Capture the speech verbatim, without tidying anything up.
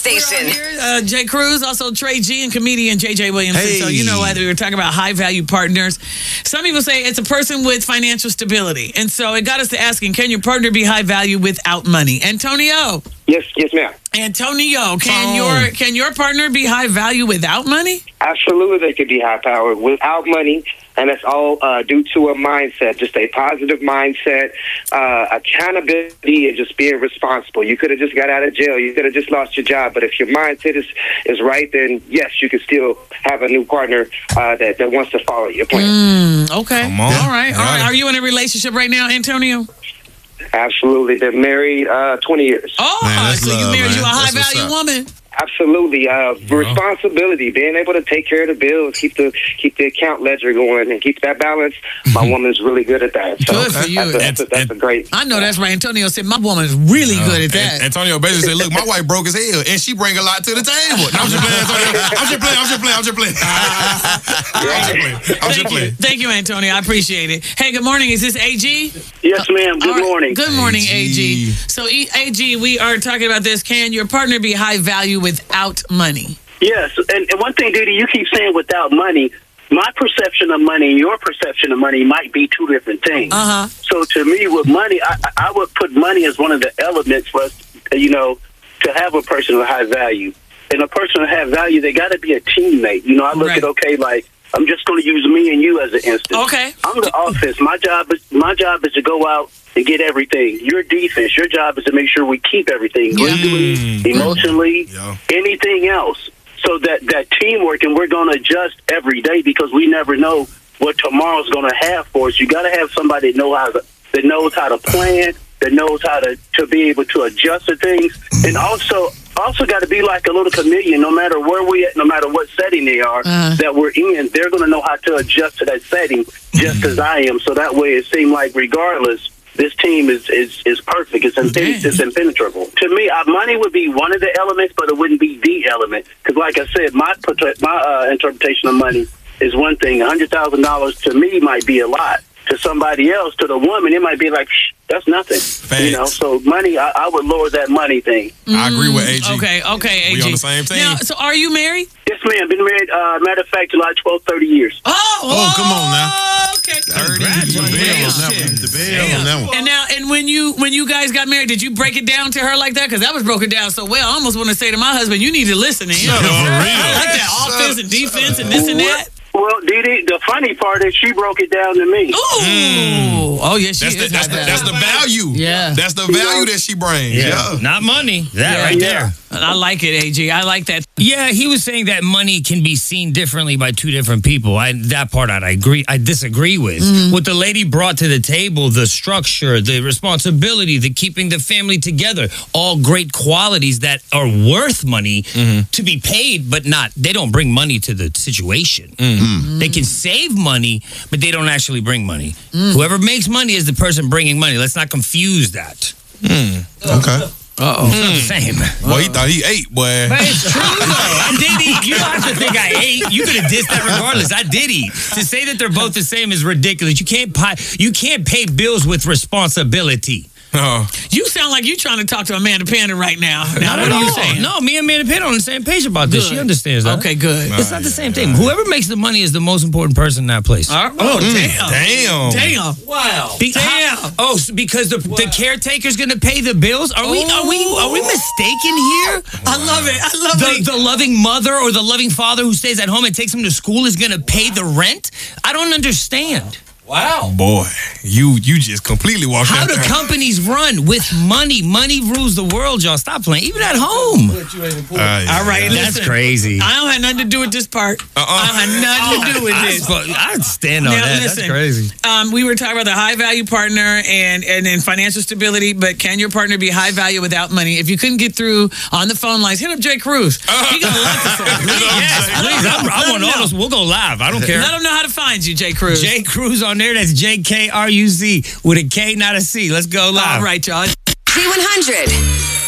Station. Here, uh, Jay Cruz, also Trey G, and comedian J J Williamson. Hey. So you know what? We were talking about high value partners. Some people say it's a person with financial stability. And so it got us to asking, can your partner be high value without money? Antonio. Yes, yes, ma'am. Antonio, can Oh. your can your partner be high value without money? Absolutely, they could be high powered without money, and that's all uh, due to a mindset, just a positive mindset, uh, accountability, and just being responsible. You could have just got out of jail, you could have just lost your job, but if your mindset is, is right, then yes, you could still have a new partner uh, that, that wants to follow your plan. Mm, okay. Come on. All right. All Got right. it. Are you in a relationship right now, Antonio? Absolutely, been married uh, twenty years. Oh, Man, that's so you love, married man. you a high That's what's value up. woman. Absolutely, uh, responsibility, being able to take care of the bills, keep the keep the account ledger going, and keep that balance. My woman's really good at that. So Good for you. That's a, that's a, that's a great. I know that's right. Antonio said my woman's really good at that. And Antonio basically said, look, my wife broke as hell, and she bring a lot to the table. No, I'm just playing, Antonio. I'm just playing, I'm just playing, I'm just playing. I'm just playing. I'm just Thank you. playing. Thank you, Antonio. I appreciate it. Hey, good morning. Is this A G? Yes, ma'am. Good All right. morning. Good morning, A G. A G. So, E- A G, we are talking about this. Can your partner be high value without money? Yes, and, and one thing, Didi, you keep saying without money. My perception of money and your perception of money might be two different things. Uh-huh. So to me, with money, I, I would put money as one of the elements for us, you know, to have a person of high value. And a person of high value, they got to be a teammate. You know, I look Right. at, okay, like, I'm just going to use me and you as an instance. Okay. I'm the offense. My job is my job is to go out and get everything. Your defense. Your job is to make sure we keep everything, Yeah. mentally, Mm. emotionally, Yeah. anything else. So that that teamwork, and we're going to adjust every day because we never know what tomorrow's going to have for us. You got to have somebody that know how to, that knows how to plan, that knows how to, to be able to adjust to things, and also also got to be like a little chameleon. No matter where we at, no matter what setting they are Uh-huh. that we're in, they're going to know how to adjust to that setting just as I am. So that way, it seems like regardless, this team is, is, is perfect. It's, impin- it's impenetrable. To me, uh, money would be one of the elements, but it wouldn't be the element. Because like I said, my prote- my uh, interpretation of money is one thing. one hundred thousand dollars to me might be a lot. To somebody else, to the woman, it might be like, shh, that's nothing. Facts. You know, so money, I, I would lower that money thing. I agree with A G. Okay, okay, A G. We on the same team. Now, so are you married? Yes, ma'am. Been married, uh, matter of fact, July twelfth, thirty years. Oh, Oh, come on now. Okay. Congratulations. The bill on that one. And now, and when you when you guys got married, did you break it down to her like that? Because that was broken down so well. I almost want to say to my husband, "You need to listen to him. Shut up, for real. I like that offense and defense and this and that." Well, Didi, the funny part is she broke it down to me. Ooh, oh yeah, she That's the, is. that's, the, high that's the value. Yeah. That's the value that she brings. Yeah. Yeah. Not money. That Yeah. right Yeah. there. value. I like it, A G. I like that. Yeah, he was saying that money can be seen differently by two different people. I that part I agree I disagree with. What the lady brought to the table, the structure, the responsibility, the keeping the family together, all great qualities that are worth money to be paid, but not they don't bring money to the situation. They can save money, but they don't actually bring money. Whoever makes money is the person bringing money. Let's not confuse that. Okay. Uh-oh. It's not the same. Well, he thought he ate, boy. But it's true, though. I did eat. You don't have to think I ate. You could have dissed that regardless. I did eat. To say that they're both the same is ridiculous. You can't pay, you can't pay bills with responsibility. Oh. You sound like you trying to talk to Amanda Panda right now. Now, Not what at are you all. saying? No, me and Amanda Pitt are on the same page about this. Good. She understands that. Okay, good. It's not the same thing. Whoever makes the money is the most important person in that place. Uh, oh, damn. Damn. Damn. Wow. Damn. oh, so because the the caretaker's going to pay the bills? Are we are we are we mistaken here? I love it. I love The, it. the loving mother or the loving father who stays at home and takes him to school is going to pay the rent? I don't understand. Wow. Boy, you you just completely walked How out do there. companies run? With money. Money rules the world, y'all. Stop playing. Even at home. Uh, yeah. All right, That's listen. crazy. I don't have nothing to do with this part. Uh-uh. I don't have nothing to do with this. I'd stand on Now, that. listen, That's crazy. Um, we were talking about the high value partner and, and and financial stability, but can your partner be high value without money? If you couldn't get through on the phone lines, hit up Jay Cruz. He got a lot to say. Yes, please. I'm, Let I'm him on know. all those. We'll go live. I don't care. Let them know how to find you, Jay Cruz. J Cruz on there. That's J K R U Z with a K, not a C. Let's go live. All right, y'all. Z one hundred.